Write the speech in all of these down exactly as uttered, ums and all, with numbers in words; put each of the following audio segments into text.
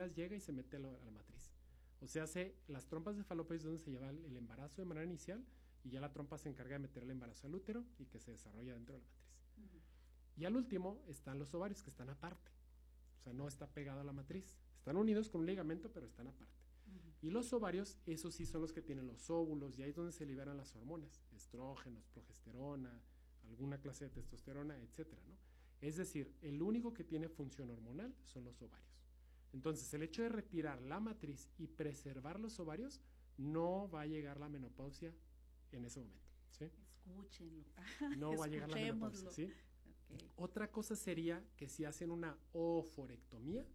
agujas llega y se mete a la, a la matriz. O sea, se, las trompas de Falopio es donde se lleva el, el embarazo de manera inicial y ya la trompa se encarga de meter el embarazo al útero y que se desarrolla dentro de la matriz. Uh-huh. Y al último están los ovarios, que están aparte. O sea, no está pegado a la matriz. Están unidos con un ligamento, pero están aparte. Uh-huh. Y los ovarios, esos sí son los que tienen los óvulos, y ahí es donde se liberan las hormonas, estrógenos, progesterona, alguna clase de testosterona, etcétera, ¿no? Es decir, el único que tiene función hormonal son los ovarios. Entonces, el hecho de retirar la matriz y preservar los ovarios, no va a llegar la menopausia en ese momento, ¿sí? Escúchenlo. No va a llegar la menopausia, ¿sí? Okay. Otra cosa sería que si hacen una oforectomía,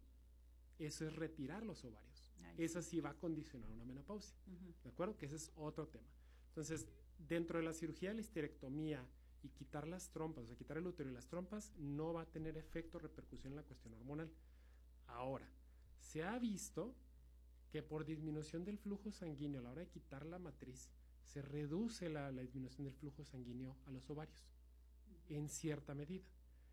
eso es retirar los ovarios. Ay, Esa sí va a condicionar una menopausia, uh-huh. ¿de acuerdo? Que ese es otro tema. Entonces, dentro de la cirugía de la histerectomía y quitar las trompas, o sea, quitar el útero y las trompas, no va a tener efecto o repercusión en la cuestión hormonal. Ahora, se ha visto que por disminución del flujo sanguíneo a la hora de quitar la matriz, se reduce la, la disminución del flujo sanguíneo a los ovarios, uh-huh. en cierta medida.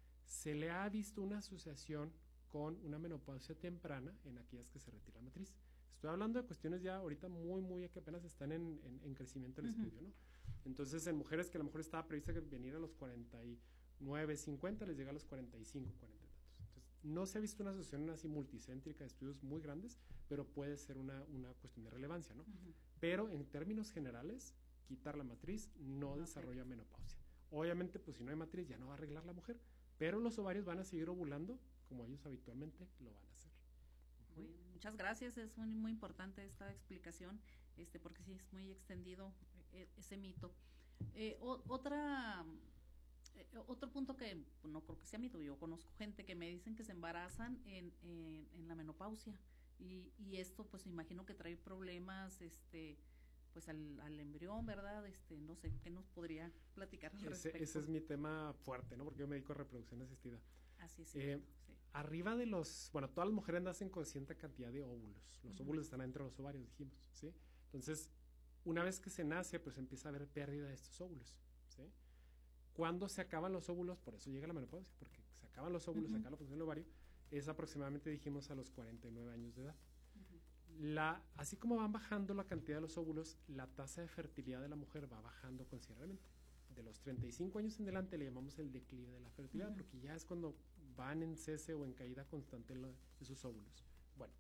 Se le ha visto una asociación con una menopausia temprana en aquellas que se retira la matriz. Estoy hablando de cuestiones ya ahorita muy, muy, que apenas están en, en, en crecimiento del uh-huh. estudio, ¿no? Entonces, en mujeres que a lo mejor estaba prevista que venir a los cuarenta y nueve, cincuenta, les llega a los cuarenta y cinco, cuarenta y tantos. Entonces, no se ha visto una asociación así multicéntrica de estudios muy grandes, pero puede ser una, una cuestión de relevancia, ¿no? Uh-huh. Pero en términos generales, quitar la matriz no okay. desarrolla menopausia. Obviamente, pues si no hay matriz ya no va a arreglar la mujer, pero los ovarios van a seguir ovulando como ellos habitualmente lo van a hacer. Muy, muchas gracias, es muy, muy importante esta explicación, este, porque sí es muy extendido eh, ese mito. Eh, o, otra, eh, otro punto que pues, no creo que sea mito, yo conozco gente que me dicen que se embarazan en, en, en la menopausia y, y esto pues imagino que trae problemas, este, pues al, al embrión, ¿verdad? Este, no sé, ¿qué nos podría platicar al ese, respecto? Ese es mi tema fuerte, ¿no? Porque yo me dedico a reproducción asistida. Así es. Eh, sí. Arriba de los, bueno, todas las mujeres nacen con cierta cantidad de óvulos. Los uh-huh. óvulos están entre los ovarios, dijimos, ¿sí? Entonces, una vez que se nace, pues empieza a haber pérdida de estos óvulos, ¿sí? Cuando se acaban los óvulos, por eso llega la menopausia, porque se acaban los óvulos, uh-huh. se acaba la función del ovario, es aproximadamente, dijimos, a los cuarenta y nueve años de edad. Uh-huh. La, así como van bajando la cantidad de los óvulos, la tasa de fertilidad de la mujer va bajando considerablemente. De los treinta y cinco años en adelante le llamamos el declive de la fertilidad, uh-huh. porque ya es cuando van en cese o en caída constante de sus óvulos. Bueno,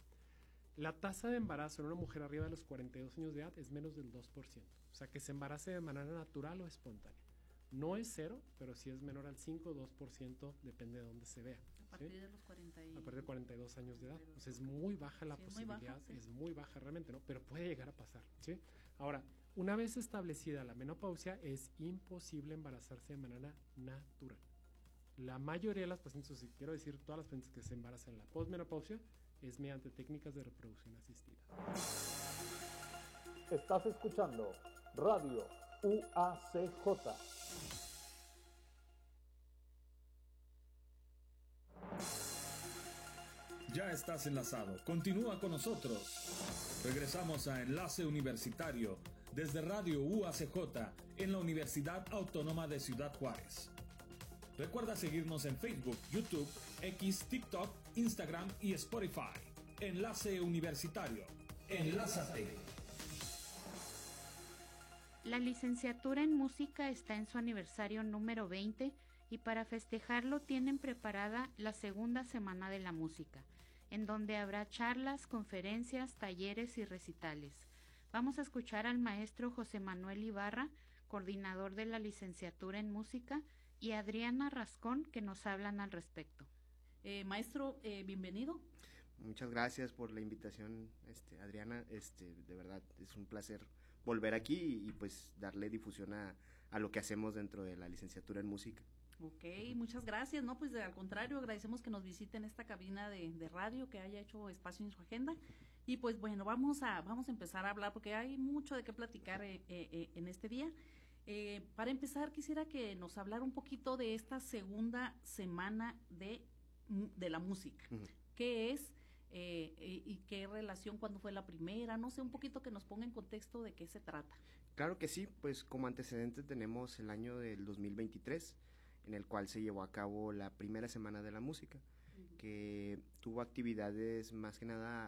la tasa de embarazo en una mujer arriba de los cuarenta y dos años de edad es menos del dos por ciento, o sea que se embarace de manera natural o espontánea. No es cero, pero sí es menor al cinco o dos por ciento, depende de dónde se vea. A partir ¿sí? de los cuarenta y... A partir de cuarenta y dos años de edad. O sea, es muy baja la sí, posibilidad, muy baja, sí. es muy baja realmente, ¿no? Pero puede llegar a pasar, ¿sí? Ahora, una vez establecida la menopausia, es imposible embarazarse de manera natural. La mayoría de las pacientes, o si quiero decir todas las pacientes que se embarazan en la posmenopausia, es mediante técnicas de reproducción asistida. Estás escuchando Radio U A C J. Ya estás enlazado. Continúa con nosotros. Regresamos a Enlace Universitario desde Radio U A C J en la Universidad Autónoma de Ciudad Juárez. Recuerda seguirnos en Facebook, YouTube, X, TikTok, Instagram y Spotify. Enlace Universitario. Enlázate. La licenciatura en música está en su aniversario número veinte y para festejarlo tienen preparada la segunda semana de la música, en donde habrá charlas, conferencias, talleres y recitales. Vamos a escuchar al maestro José Manuel Ibarra, coordinador de la licenciatura en música, y Adriana Rascón, que nos hablan al respecto. Eh, maestro, eh, bienvenido. Muchas gracias por la invitación, este, Adriana. Este, de verdad es un placer volver aquí y, y pues darle difusión a, a lo que hacemos dentro de la licenciatura en música. Ok, muchas gracias. No, pues de, al contrario, agradecemos que nos visiten esta cabina de, de radio, que haya hecho espacio en su agenda. Y pues bueno, vamos a vamos a empezar a hablar porque hay mucho de qué platicar eh, eh, en este día. Eh, para empezar, quisiera que nos hablara un poquito de esta segunda semana de, de la música. Uh-huh. ¿Qué es? Eh, eh, y qué relación, cuándo fue la primera, no sé, un poquito que nos ponga en contexto de qué se trata. Claro que sí, pues como antecedente tenemos el año del dos mil veintitrés, en el cual se llevó a cabo la primera semana de la música, uh-huh. que tuvo actividades más que nada